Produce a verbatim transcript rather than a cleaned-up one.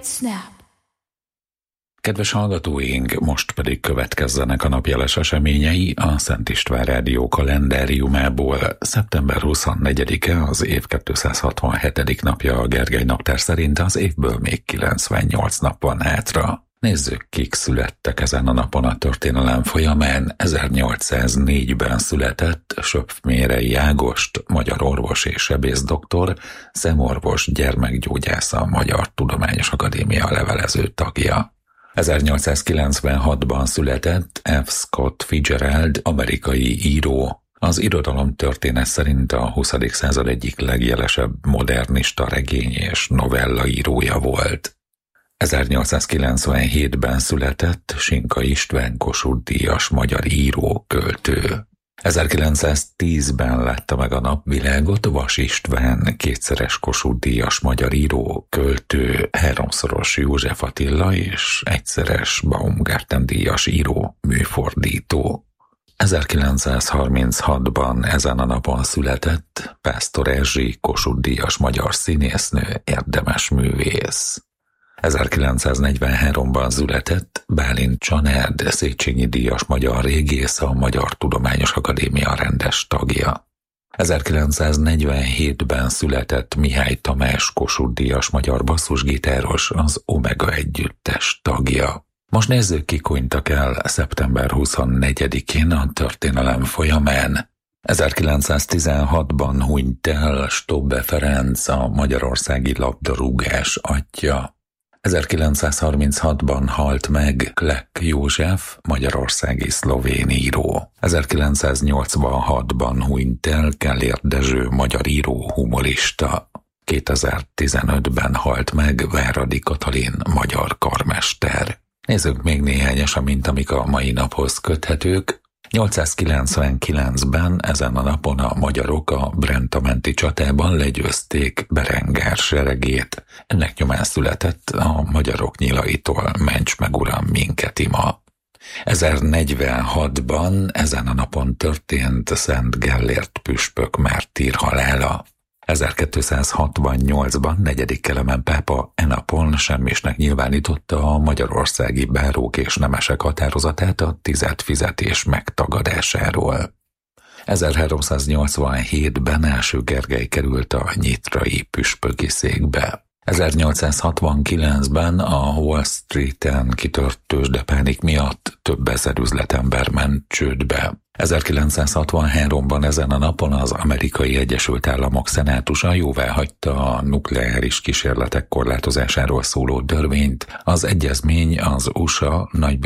Snap. Kedves hallgatóink, most pedig következzenek a napjeles eseményei a Szent István Rádió kalendáriumából. szeptember huszonnegyedike az év kétszázhatvanhetedik napja a Gergely naptár szerint, az évből még kilencvennyolc nap van hátra. Nézzük, kik születtek ezen a napon a történelem folyamán. ezernyolcszáznégyben született Söpfmérei Ágost, magyar orvos és sebész doktor, szemorvos, gyermekgyógyász, a Magyar Tudományos Akadémia levelező tagja. ezernyolcszázkilencvenhatban született F. Scott Fitzgerald, amerikai író. Az irodalomtörténet szerint a huszadik század egyik legjelesebb modernista regény és novella írója volt. ezernyolcszázkilencvenhétben született Sinka István, Kossuth-díjas magyar író, költő. ezerkilencszáztízben látta meg a napvilágot Vas István, kétszeres Kossuth-díjas magyar író, költő, háromszoros József Attila és egyszeres Baumgarten-díjas író, műfordító. ezerkilencszázharminchatban ezen a napon született Pásztor Erzsi, Kossuth-díjas magyar színésznő, érdemes művész. ezerkilencszáznegyvenháromban született Bálint Csanád, Széchenyi díjas magyar régész, a Magyar Tudományos Akadémia rendes tagja. ezerkilencszáznegyvenhétben született Mihály Tamás, Kossuth-díjas magyar basszusgitáros, az Omega együttes tagja. Most nézzük, kik hunytak el szeptember huszonnegyedikén a történelem folyamán. ezerkilencszáztizenhatban hunyt el Stobbe Ferenc, a magyarországi labdarúgás atya. ezerkilencszázharminchatban halt meg Klek József, magyarországi szlovén író. ezerkilencszáznyolcvanhatban hunyt el Kellér Dezső, magyar író, humorista. kétezer-tizenötben halt meg Váradi Katalin, magyar karmester. Nézzük még néhány eseményt, amik a mai naphoz köthetők. nyolcszázkilencvenkilencben ezen a napon a magyarok a Brentamenti csatában legyőzték Berengar seregét. Ennek nyomán született a magyarok nyilaitól Ments meg uram, minket ima. ezernegyvenhatban ezen a napon történt Szent Gellért püspök mártír halála. ezerkétszázhatvannyolcban negyedik Kelemen pápa e napon semmisnek nyilvánította a magyarországi bárók és nemesek határozatát a tized fizetés megtagadásáról. ezerháromszáznyolcvanhétben Első Gergely került a nyitrai püspöki székbe. ezernyolcszázhatvankilencben a Wall Streeten kitört tőzsdepánik miatt több ezer üzletember ment csődbe. ezerkilencszázhatvanháromban ezen a napon az Amerikai Egyesült Államok szenátusa jóváhagyta a nukleáris kísérletek korlátozásáról szóló törvényt. Az egyezmény az u es á, Nagy